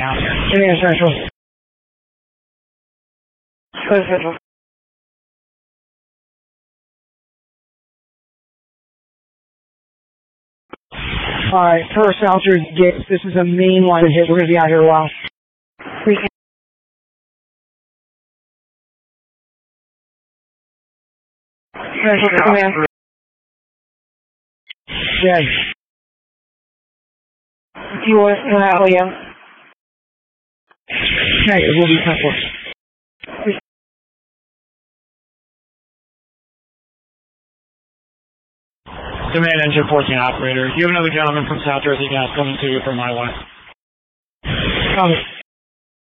out here. Command Central. Command Central. Alright, first Alger Gates, this is a main line hit. We're going to be out here a while. Command. Yeah. You want to know, yeah? Okay, it will be Central. Command Engine 14 operator. You have another gentleman from South Jersey Gas coming to you from my line. Copy.